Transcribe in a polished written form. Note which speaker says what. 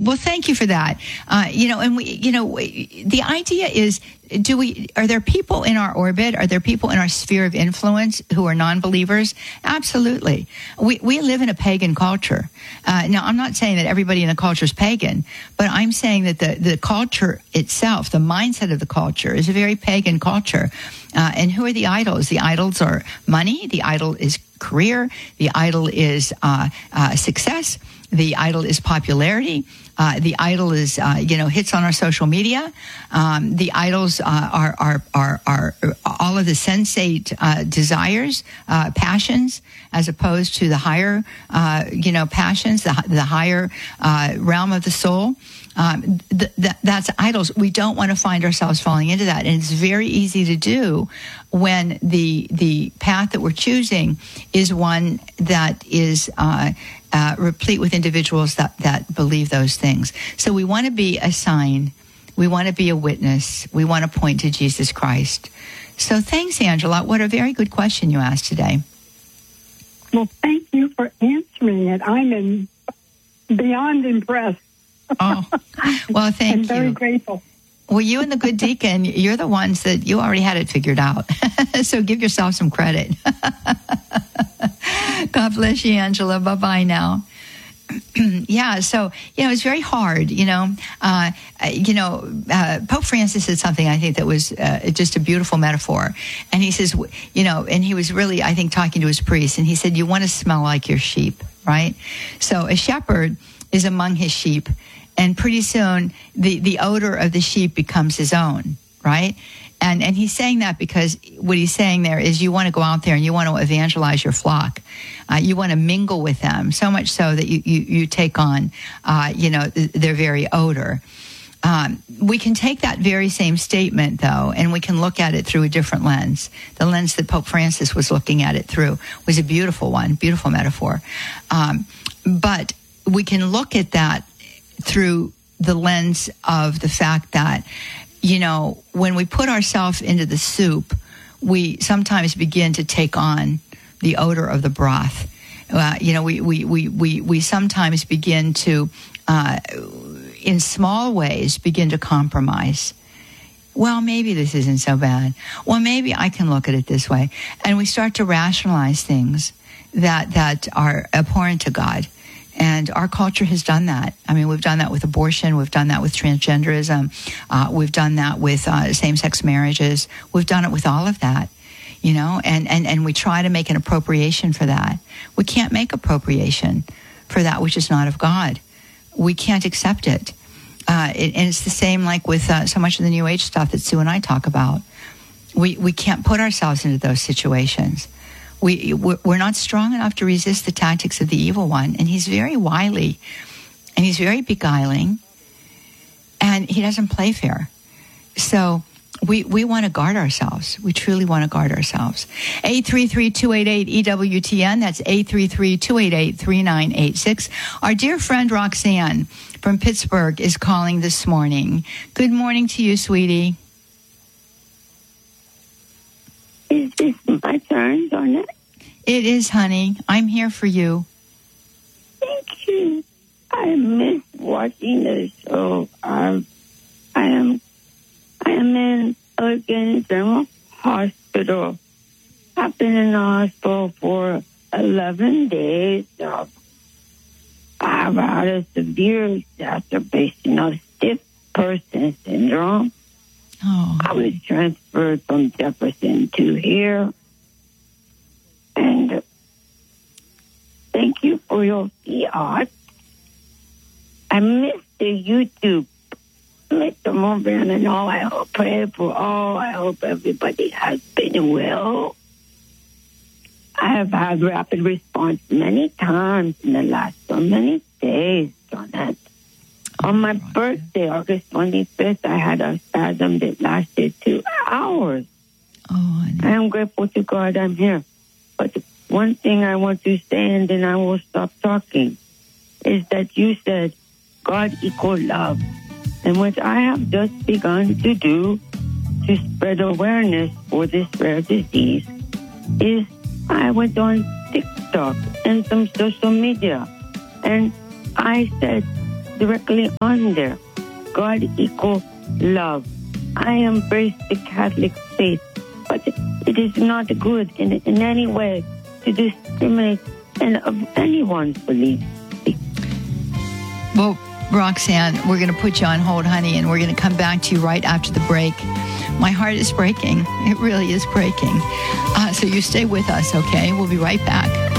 Speaker 1: Well, thank you for that. The idea is, are there people in our orbit? Are there people in our sphere of influence who are non-believers? Absolutely. We live in a pagan culture. Now, I'm not saying that everybody in the culture is pagan, but I'm saying that the culture itself, the mindset of the culture, is a very pagan culture. And who are the idols? The idols are money. The idol is career. The idol is success. The idol is popularity. The idol is, hits on our social media. The idols are all of the sensate desires, passions, as opposed to the higher, passions, the higher realm of the soul. That's idols. We don't want to find ourselves falling into that. And it's very easy to do when the path that we're choosing is one that is replete with individuals that believe those things. So we want to be a sign. We want to be a witness. We want to point to Jesus Christ. So thanks, Angela. What a very good question you asked today.
Speaker 2: Well, thank you for answering it. I'm beyond impressed.
Speaker 1: Oh, well, thank you.
Speaker 2: I'm very grateful.
Speaker 1: Well, you and the good deacon, you're the ones that you already had it figured out. So give yourself some credit. God bless you, Angela. Bye-bye now. Yeah, so, it's very hard, Pope Francis said something, I think, that was just a beautiful metaphor. And he says, and he was really, I think, talking to his priest, and he said, you want to smell like your sheep, right? So a shepherd is among his sheep, and pretty soon the odor of the sheep becomes his own, right? And he's saying that because what he's saying there is you want to go out there and you want to evangelize your flock. You want to mingle with them, so much so that you take on, their very odor. We can take that very same statement, though, and we can look at it through a different lens. The lens that Pope Francis was looking at it through was a beautiful one, beautiful metaphor. But we can look at that through the lens of the fact that, when we put ourselves into the soup, we sometimes begin to take on the odor of the broth. We sometimes begin to, in small ways, begin to compromise. Well, maybe this isn't so bad. Well, maybe I can look at it this way. And we start to rationalize things that are abhorrent to God. And our culture has done that. I mean, we've done that with abortion. We've done that with transgenderism. We've done that with same-sex marriages. We've done it with all of that, and we try to make an appropriation for that. We can't make appropriation for that which is not of God. We can't accept it. And it's the same like with so much of the New Age stuff that Sue and I talk about. We can't put ourselves into those situations. We're not strong enough to resist the tactics of the evil one, and he's very wily, and he's very beguiling, and he doesn't play fair. So we want to guard ourselves. We truly want to guard ourselves. 833-288-EWTN. That's 833-288-3986. Our dear friend Roxanne from Pittsburgh is calling this morning. Good morning to you, sweetie.
Speaker 3: Is this my turn, Donna?
Speaker 1: It is, honey. I'm here for you.
Speaker 3: Thank you. I miss watching the show. I am in Oregon General Hospital. I've been in the hospital for 11 days. I've had a severe exacerbation of stiff person syndrome.
Speaker 1: Oh.
Speaker 3: I was transferred from Jefferson to here. And thank you for your fiat. I missed the YouTube. Mr. Moran and all. I hope, pray for all. I hope everybody has been well. I have had rapid response many times in the last so many days, Jonette. On my birthday, August 25th, I had a spasm that lasted 2 hours.
Speaker 1: Oh,
Speaker 3: I am grateful to God I'm here. But one thing I want to say, and then I will stop talking, is that you said God equals love. And what I have just begun to do to spread awareness for this rare disease is I went on TikTok and some social media, and I said, directly on there. God equals love. I embrace the Catholic faith, but it is not good in any way to discriminate of anyone's belief.
Speaker 1: Well, Roxanne, we're going to put you on hold, honey, and we're going to come back to you right after the break. My heart is breaking. It really is breaking. So you stay with us, okay? We'll be right back.